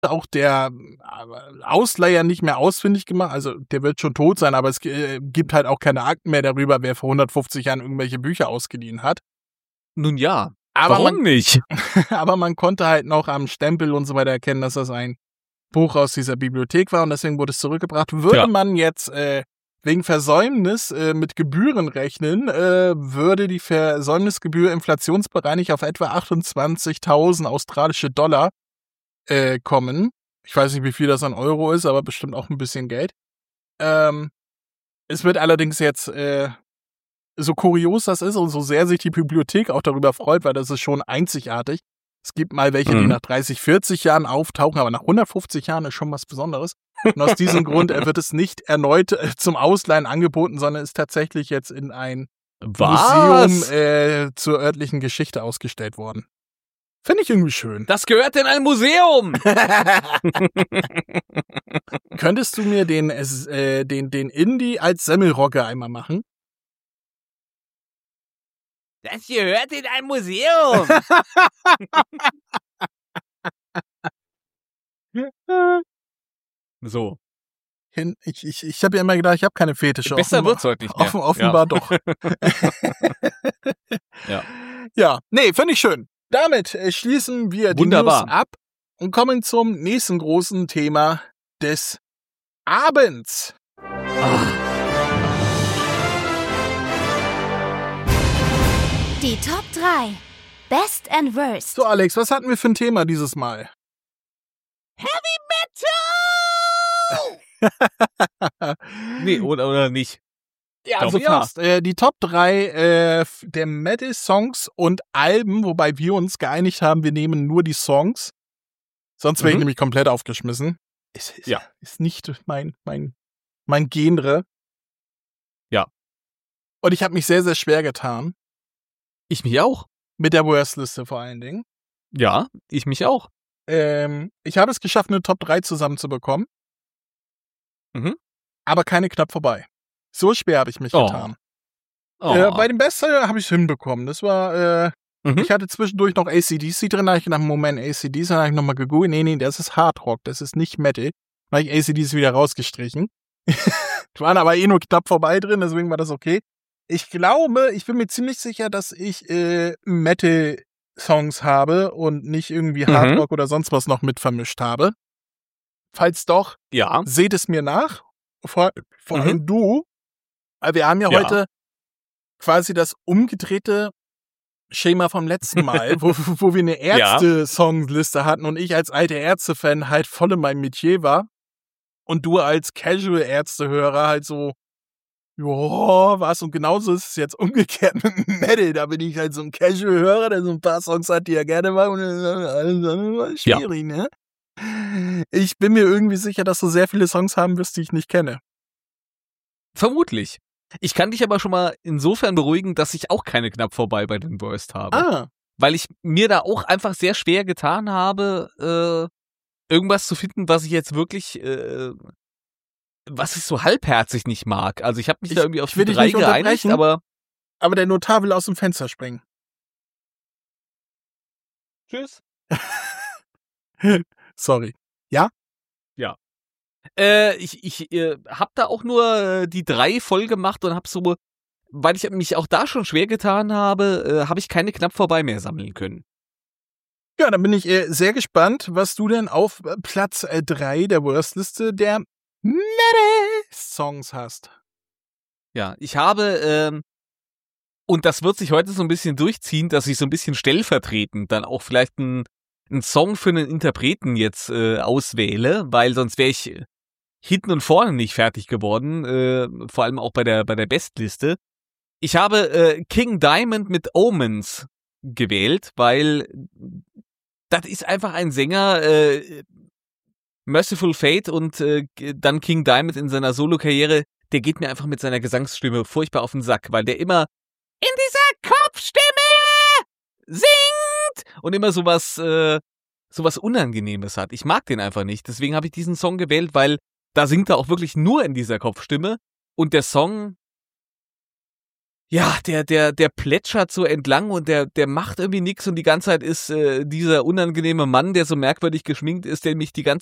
auch der Ausleiher nicht mehr ausfindig gemacht. Also der wird schon tot sein, aber es gibt halt auch keine Akten mehr darüber, wer vor 150 Jahren irgendwelche Bücher ausgeliehen hat. Nun ja, Aber warum nicht? Aber man konnte halt noch am Stempel und so weiter erkennen, dass das ein Buch aus dieser Bibliothek war und deswegen wurde es zurückgebracht. Würde man jetzt wegen Versäumnis mit Gebühren rechnen, würde die Versäumnisgebühr inflationsbereinigt auf etwa 28.000 australische Dollar kommen. Ich weiß nicht, wie viel das an Euro ist, aber bestimmt auch ein bisschen Geld. Es wird allerdings jetzt, so kurios das ist und so sehr sich die Bibliothek auch darüber freut, weil das ist schon einzigartig. Es gibt mal welche, die nach 30, 40 Jahren auftauchen, aber nach 150 Jahren ist schon was Besonderes. Und aus diesem Grund wird es nicht erneut zum Ausleihen angeboten, sondern ist tatsächlich jetzt in ein Museum zur örtlichen Geschichte ausgestellt worden. Finde ich irgendwie schön. Das gehört in ein Museum! Könntest du mir den Indie als Semmelrogge einmal machen? Das gehört in ein Museum! So. Ich habe ja immer gedacht, ich habe keine Fetische. Besser wird's heute nicht mehr. Offenbar doch. Ja, nee, finde ich schön. Damit schließen wir die News ab und kommen zum nächsten großen Thema des Abends. Die Top 3. Best and Worst. So, Alex, was hatten wir für ein Thema dieses Mal? Heavy Metal! Nee, oder nicht? Ja, also fast. Die Top 3 der Metal-Songs und Alben, wobei wir uns geeinigt haben, wir nehmen nur die Songs. Sonst wäre ich nämlich komplett aufgeschmissen. Ist nicht mein Genre. Ja. Und ich habe mich sehr, sehr schwer getan. Ich mich auch. Mit der Worst-Liste vor allen Dingen. Ja, ich mich auch. Ich habe es geschafft, eine Top 3 zusammenzubekommen. Aber keine knapp vorbei. So schwer habe ich mich getan. Bei dem Bestseller habe ich es hinbekommen. Das war, ich hatte zwischendurch noch AC/DC drin, da habe ich gedacht, Moment, AC/DC, dann habe ich nochmal gegoogelt. Nee, das ist Hard Rock, das ist nicht Metal. Dann habe ich AC/DC wieder rausgestrichen. Die waren aber nur knapp vorbei drin, deswegen war das okay. Ich glaube, ich bin mir ziemlich sicher, dass ich Metal-Songs habe und nicht irgendwie Hard Rock oder sonst was noch mit vermischt habe. Falls doch, seht es mir nach. Vor allem du. Wir haben ja heute quasi das umgedrehte Schema vom letzten Mal, wo wir eine Ärzte-Songliste hatten und ich als alter Ärzte-Fan halt voll in meinem Metier war und du als Casual-Ärzte-Hörer halt so, was? Und genauso ist es jetzt umgekehrt mit Metal. Da bin ich halt so ein Casual-Hörer, der so ein paar Songs hat, die er gerne mag und alles schwierig, ne? Ich bin mir irgendwie sicher, dass du sehr viele Songs haben wirst, die ich nicht kenne. Vermutlich. Ich kann dich aber schon mal insofern beruhigen, dass ich auch keine knapp vorbei bei den Worst habe. Weil ich mir da auch einfach sehr schwer getan habe, irgendwas zu finden, was ich jetzt wirklich, was ich so halbherzig nicht mag. Also ich habe mich da irgendwie auf die 3 geeinigt, aber der Notar will aus dem Fenster springen. Tschüss. Sorry. Ja? Ja. Ich hab da auch nur die 3 voll gemacht und hab so, weil ich mich auch da schon schwer getan habe, habe ich keine knapp vorbei mehr sammeln können. Ja, dann bin ich sehr gespannt, was du denn auf Platz 3 der Worst-Liste der Metal-Songs hast. Ja, ich habe, und das wird sich heute so ein bisschen durchziehen, dass ich so ein bisschen stellvertretend dann auch vielleicht einen Song für einen Interpreten jetzt auswähle, weil sonst wäre ich hinten und vorne nicht fertig geworden, vor allem auch bei der Bestliste. Ich habe King Diamond mit Omens gewählt, weil das ist einfach ein Sänger, Merciful Fate und dann King Diamond in seiner Solo-Karriere, der geht mir einfach mit seiner Gesangsstimme furchtbar auf den Sack, weil der immer in dieser Kopfstimme singt und immer sowas Unangenehmes hat. Ich mag den einfach nicht, deswegen habe ich diesen Song gewählt, weil da singt er auch wirklich nur in dieser Kopfstimme und der Song, ja, der plätschert so entlang und der macht irgendwie nix und die ganze Zeit ist dieser unangenehme Mann, der so merkwürdig geschminkt ist, der mich die ganze